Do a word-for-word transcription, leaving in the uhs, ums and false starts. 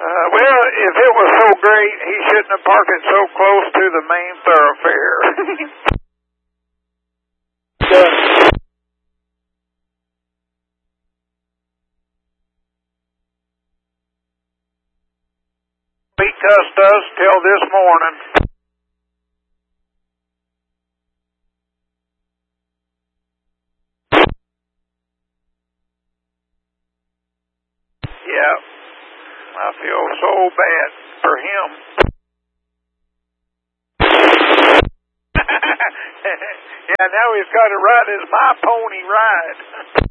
Uh, well, if it was so great, he shouldn't have parked it so close to the main thoroughfare. He cussed us till this morning. Yeah, I feel so bad for him. Yeah, now he's got to ride his My Pony ride.